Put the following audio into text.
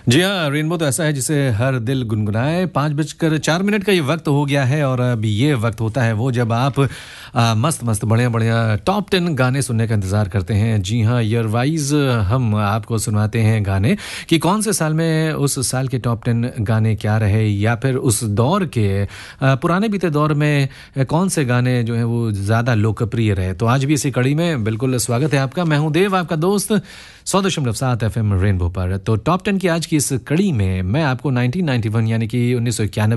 जी हाँ, रेनबो तो ऐसा है जिसे हर दिल गुनगुनाए। 5:04 का ये वक्त हो गया है और अब ये वक्त होता है वो जब आप मस्त मस्त बढ़िया बढ़िया टॉप 10 गाने सुनने का इंतज़ार करते हैं। जी हाँ, ईयर वाइज हम आपको सुनाते हैं गाने कि कौन से साल में उस साल के टॉप 10 गाने क्या रहे, या फिर उस दौर के पुराने बीते दौर में कौन से गाने जो हैं वो ज़्यादा लोकप्रिय रहे। तो आज भी इसी कड़ी में बिल्कुल स्वागत है आपका। मैं हूँ देव, आपका दोस्त 100.7 FM रेनबो पर। तो टॉप 10 की आज की इस कड़ी में मैं आपको 1991 यानी कि 1991